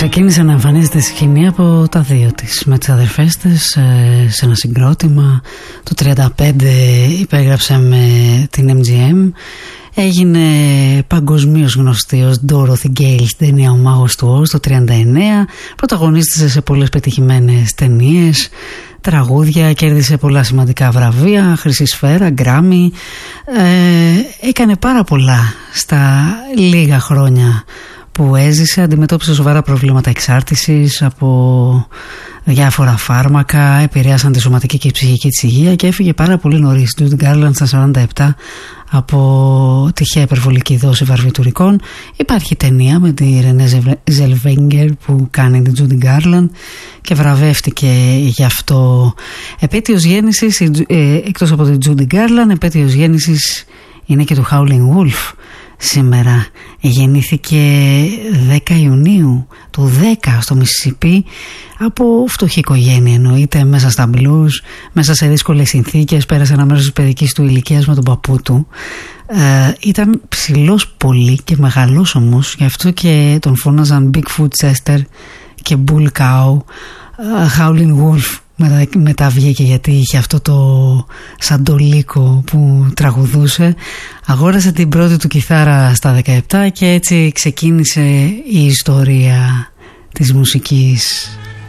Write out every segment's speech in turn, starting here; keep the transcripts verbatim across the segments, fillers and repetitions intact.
Ξεκίνησε να εμφανίζεται στη σκηνή από τα δύο της, με τις αδερφές της, σε ένα συγκρότημα. Το τριάντα πέντε υπέγραψε με την εμ τζι εμ. Έγινε παγκοσμίως γνωστή ως Dorothy Gale στην ταινία «Ο Μάγος του Οζ» το τριάντα εννέα. Πρωταγωνίστησε σε πολλές πετυχημένες ταινίες, τραγούδια, κέρδισε πολλά σημαντικά βραβεία, Χρυσή Σφαίρα, Γκράμι. Ε, έκανε πάρα πολλά στα λίγα χρόνια που έζησε. Αντιμετώπισε σοβαρά προβλήματα εξάρτησης από διάφορα φάρμακα, επηρέασαν τη σωματική και ψυχική της υγεία και έφυγε πάρα πολύ νωρίς. Judy Garland στα σαράντα επτά από τυχαία υπερβολική δόση βαρβιτουρικών. Υπάρχει ταινία με τη Ρενέ Ζελβέγγερ που κάνει την Judy Garland και βραβεύτηκε γι' αυτό. Επέτειος γέννησης, ε, εκτός από την Judy Garland, επέτειος γέννησης είναι και του Howlin' Wolf. Σήμερα γεννήθηκε δέκα Ιουνίου του δέκα στο Μississippi, από φτωχή οικογένεια εννοείται, μέσα στα μπλουζ, μέσα σε δύσκολες συνθήκες. Πέρασε ένα μέρος της παιδικής του ηλικίας με τον παππού του. Ε, ήταν ψηλός πολύ και μεγαλός όμως, γι' αυτό και τον φώναζαν Bigfoot Chester και Bull Cow. Howlin' Wolf μετά, μετά βγήκε γιατί είχε αυτό το σαντολίκο που τραγουδούσε. Αγόρασε την πρώτη του κιθάρα στα δεκαεπτά και έτσι ξεκίνησε η ιστορία της μουσικής.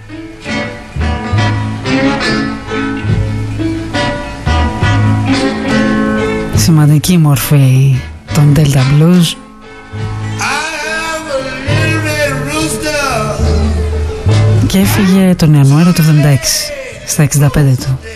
Σημαντική μορφή των Delta Blues. Και έφυγε τον Ιανουάριο του εβδομήντα έξι στα εξήντα πέντε του.